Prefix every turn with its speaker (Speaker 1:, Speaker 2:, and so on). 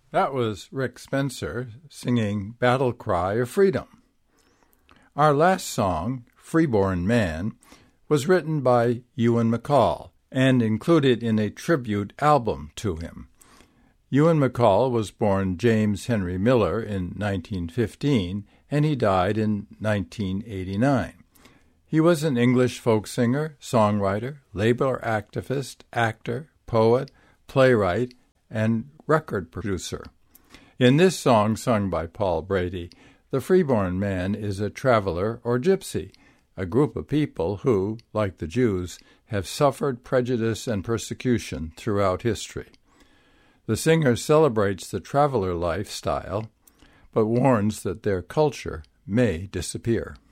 Speaker 1: That was Rick Spencer singing Battle Cry of Freedom. Our last song, Freeborn Man, was written by Ewan MacColl and included in a tribute album to him. Ewan MacColl was born James Henry Miller in 1915, and he died in 1989. He was an English folk singer, songwriter, labor activist, actor, poet, playwright, and record producer. In this song sung by Paul Brady, the freeborn man is a traveler or gypsy, a group of people who, like the Jews, have suffered prejudice and persecution throughout history. The singer celebrates the traveler lifestyle, but warns that their culture may disappear.